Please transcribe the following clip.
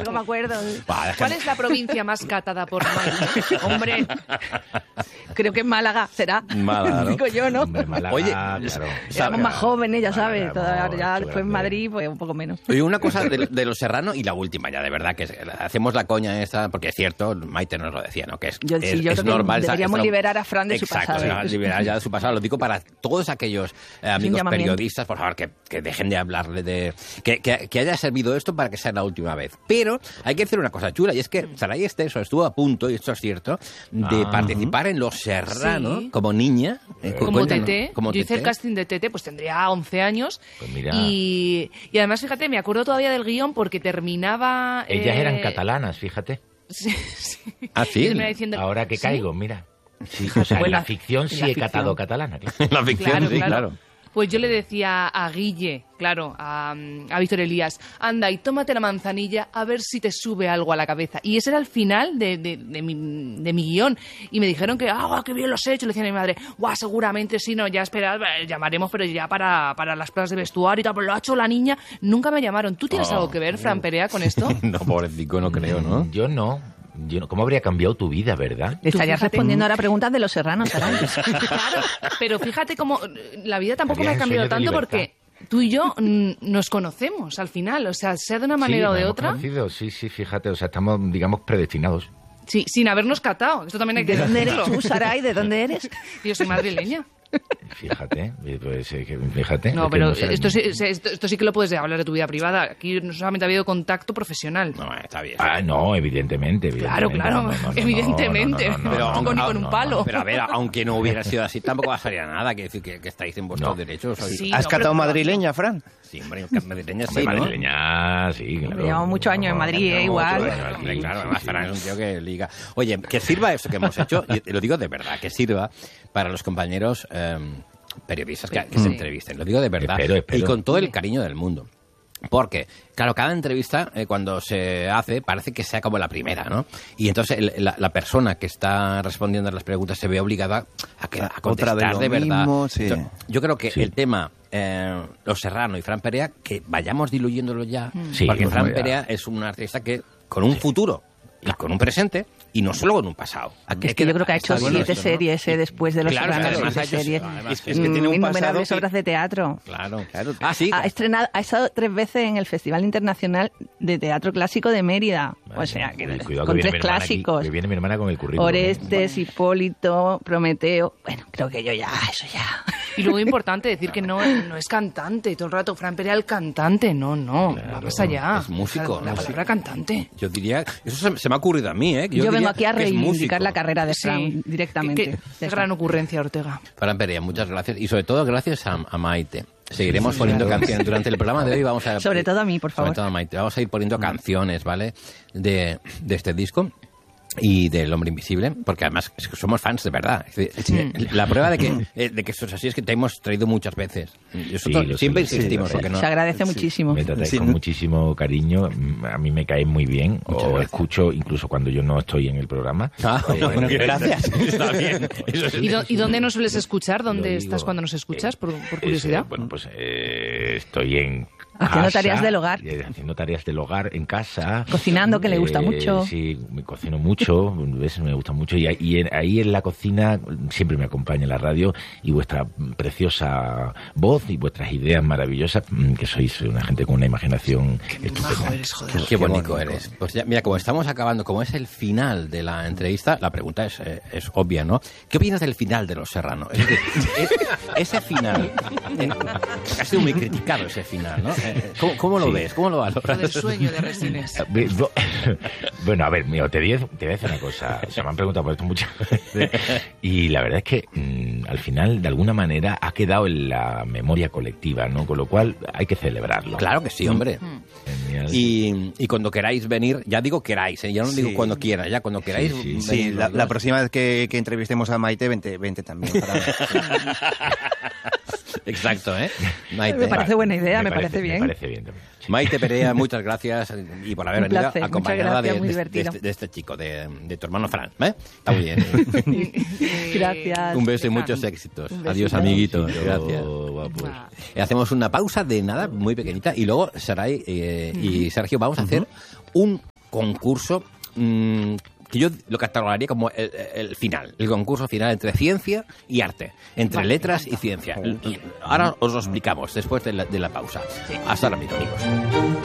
Algo me acuerdo. ¿Cuál es la provincia más catada por Maite? Hombre, creo que en Málaga será. Málaga, ¿no? Digo yo, ¿no? Hombre, Málaga, Oye, claro. Éramos más jóvenes, ya sabes. Málaga, Ya mucho después en grande. Madrid, pues un poco menos. Oye, una cosa de Los Serrano y la última ya, de verdad, que hacemos la coña esta, porque es cierto, Maite nos lo decía, ¿no? Que Yo creo que normal. deberíamos liberar a Fran de su Exacto, pasado. liberar ya de su pasado. Lo digo para todos aquellos amigos llamamiento. periodistas, por favor, que dejen de hablarle de... Que haya servido esto para que sea la última vez. Pero hay que decir una cosa chula, y es que Saray Esteso estuvo a punto, y esto es cierto, de participar en Los Serrano Sí. como niña. Como Cuéntanos, Tete. como Yo hice el Tete. casting de Tete, pues tendría 11 años. Pues mira. Y además, fíjate, me acuerdo todavía del guión porque terminaba... Ellas eran catalanas, fíjate. Sí, sí. Ah, sí. Termina diciendo, Ahora que ¿sí? caigo, mira. Sí, o sea, en Bueno, la ficción sí en la he catado ficción. catalana, claro. La ficción, sí, claro. Pues yo le decía a Guille, claro, a Víctor Elías, anda y tómate la manzanilla a ver si te sube algo a la cabeza. Y ese era el final de mi guión. Y me dijeron que, qué bien lo has hecho. Le decía a mi madre, seguramente sí, no, ya esperad, llamaremos, pero ya para las pruebas de vestuario y tal, pero lo ha hecho la niña. Nunca me llamaron. ¿Tú tienes algo que ver, Fran Perea, con esto? No, pobrecito, no creo, ¿no? Yo no. ¿Cómo habría cambiado tu vida, verdad? Le estarías fíjate. respondiendo ahora preguntas de Los Serranos, Saray. Claro, pero fíjate cómo la vida tampoco me ha Había cambiado sueños de tanto libertad. porque tú y yo nos conocemos al final, o sea de una manera o de otra, Sí, fíjate, o sea, estamos, digamos, predestinados. sí, sin habernos catado. Esto también hay que ¿De dónde eres decirlo. tú, Saray? ¿De dónde eres? Yo soy madrileña. Fíjate, pues, fíjate. No, es que pero sé. esto sí que lo puedes hablar de tu vida privada. Aquí no solamente ha habido contacto profesional. No, está bien. No, evidentemente. Claro, evidentemente. No, Ni con un palo. Pero a ver, aunque no hubiera sido así, tampoco pasaría nada. Que decir que estáis en vuestros No. derechos. Sí, ¿Has no, catado pero- madrileña, Fran? Sí, hombre, madrileña sí, Sí, ¿no? madrileña, sí, claro. Llevamos muchos años en Madrid, igual. Hombre, claro, además Fran es un tío que liga. Oye, que sirva eso que hemos hecho, y lo digo de verdad, que sirva para los compañeros periodistas que se entrevisten. Lo digo de verdad. Espero. Y con todo el cariño del mundo. Porque, claro, cada entrevista, cuando se hace, parece que sea como la primera, ¿no? Y entonces la persona que está respondiendo a las preguntas se ve obligada a contestar Otra vez lo de verdad. mismo, sí. Yo creo que Sí. el tema Los Serrano y Fran Perea, que vayamos diluyéndolo ya, Sí, porque pues Fran ya. Perea es un artista que con un futuro y con un presente y no solo con un pasado. Es que yo creo que ha hecho Está bueno 7 esto, ¿no? series después de Los Claro, Serranos. además 7 ha hecho- series. además es que tiene un pasado Innumerables que- obras de teatro. Claro. Claro. Ah, sí. Ha estado 3 veces en el Festival Internacional de Teatro Clásico de Mérida. O sea, que Cuidado, con que viene 3 mi hermana aquí, clásicos. que viene mi hermana con el currículum. Orestes, Hipólito, Prometeo. Bueno, creo que yo ya, eso ya. Y luego importante decir que no es cantante. Todo el rato, Fran Perea el cantante. No, va más allá. es músico, La ¿no? palabra cantante. Yo diría, eso se me ha ocurrido a mí, ¿eh? Yo vengo diría aquí a que es reivindicar músico. la carrera de Fran Sí. directamente. Qué gran ocurrencia, Ortega. Fran Perea, muchas gracias. Y sobre todo gracias a Maite. Seguiremos poniendo canciones durante el programa de hoy. Vamos a, Sobre todo a mí, por favor. Sobre todo a Maite. Vamos a ir poniendo canciones, ¿vale? De este disco y del Hombre Invisible, porque además es que somos fans de verdad. Es decir, la prueba de que esto es así es que te hemos traído muchas veces. Nosotros lo sé, siempre lo sé, insistimos, lo sé. porque no. Se agradece muchísimo. Me tratáis Sí, con ¿no? muchísimo cariño. A mí me cae muy bien. Muchas O gracias. escucho incluso cuando yo no estoy en el programa. Bueno, gracias. Está bien. Eso es- ¿Y dónde nos sueles escuchar? ¿Dónde Lo estás digo. cuando nos escuchas? Por curiosidad. Bueno, pues estoy en Haciendo casa, tareas del hogar. Haciendo tareas del hogar en casa. Cocinando, que le gusta mucho. Sí, me cocino mucho, ¿ves? Me gusta mucho. Y ahí en la cocina siempre me acompaña la radio y vuestra preciosa voz y vuestras ideas maravillosas, que sois una gente con una imaginación estupenda. Majo eres, joder. Qué bonito eres. Pues ya, mira, como estamos acabando, como es el final de la entrevista, la pregunta es obvia, ¿no? ¿Qué opinas del final de Los Serrano? Es decir, ese final, ha sido muy criticado ese final, ¿no? ¿Cómo lo ves? ¿Cómo lo valoras? Del sueño de Resines. Bueno, a ver, mío, te voy a decir una cosa. O sea, me han preguntado por esto muchas veces. Y la verdad es que al final, de alguna manera, ha quedado en la memoria colectiva, ¿no? Con lo cual hay que celebrarlo. Claro que sí, hombre. Genial. Y cuando queráis venir, ya digo queráis, ya no digo Sí. cuando quieras, ya cuando queráis. Sí, Sí, venid los la dos. próxima vez que entrevistemos a Maite, vente también. Exacto, ¿eh? Maite. Me parece buena idea, me parece bien. Me parece bien también. sí. Maite Perea, muchas gracias y por haber Un venido placer, acompañada muchas gracias, muy divertido. de este chico, de tu hermano Fran. ¿Eh? Está muy bien. Gracias. Un beso y muchos éxitos. Un besito. Adiós, amiguitos. Sí, Gracias. guapos. Hacemos una pausa de nada muy pequeñita y luego Saray y Sergio vamos a hacer un concurso que yo lo catalogaría como el final, el concurso final entre ciencia y arte, entre letras y ciencia. Y ahora os lo explicamos después de la pausa. Hasta ahora mismo, amigos.